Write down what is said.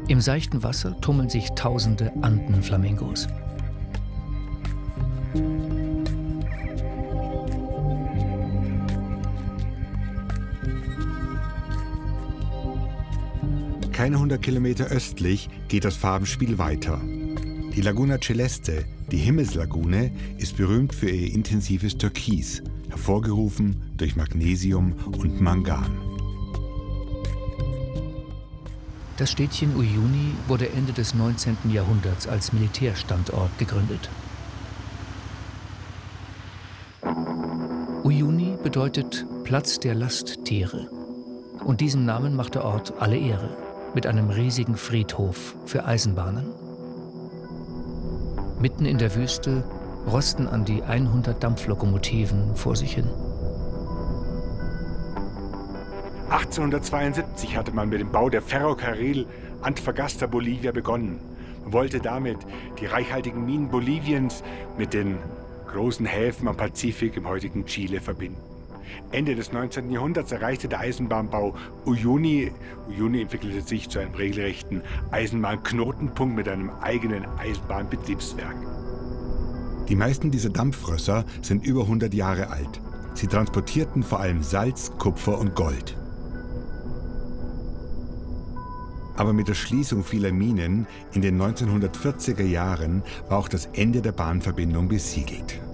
Im seichten Wasser tummeln sich tausende Andenflamingos. Keine 100 Kilometer östlich geht das Farbenspiel weiter. Die Laguna Celeste, die Himmelslagune, ist berühmt für ihr intensives Türkis, hervorgerufen durch Magnesium und Mangan. Das Städtchen Uyuni wurde Ende des 19. Jahrhunderts als Militärstandort gegründet. Uyuni bedeutet Platz der Lasttiere. Und diesem Namen macht der Ort alle Ehre, mit einem riesigen Friedhof für Eisenbahnen. Mitten in der Wüste rosten an die 100 Dampflokomotiven vor sich hin. 1872 hatte man mit dem Bau der Ferrocarril Antofagasta, Bolivia begonnen. Man wollte damit die reichhaltigen Minen Boliviens mit den großen Häfen am Pazifik im heutigen Chile verbinden. Ende des 19. Jahrhunderts erreichte der Eisenbahnbau Uyuni. Uyuni entwickelte sich zu einem regelrechten Eisenbahnknotenpunkt mit einem eigenen Eisenbahnbetriebswerk. Die meisten dieser Dampfrösser sind über 100 Jahre alt. Sie transportierten vor allem Salz, Kupfer und Gold. Aber mit der Schließung vieler Minen in den 1940er Jahren war auch das Ende der Bahnverbindung besiegelt.